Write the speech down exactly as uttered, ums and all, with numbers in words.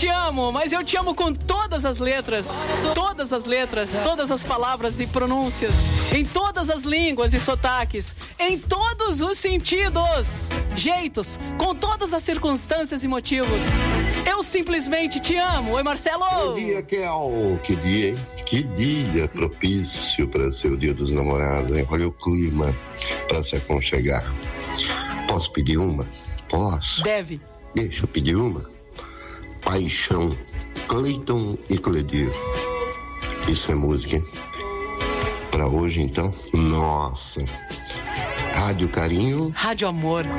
te amo, mas eu te amo com todas as letras, todas as letras, todas as palavras e pronúncias, em todas as línguas e sotaques, em todos os sentidos, jeitos, com todas as circunstâncias e motivos. Eu simplesmente te amo. Oi, Marcelo! Bom dia, Kel. Que dia, hein? Que dia propício para ser o dia dos namorados, hein? Olha o clima para se aconchegar. Posso pedir uma? Posso? Deve. Deixa eu pedir uma. Paixão, Cleiton e Cledir. Isso é música, hein? Pra hoje, então, nossa. Rádio Carinho. Rádio Amor.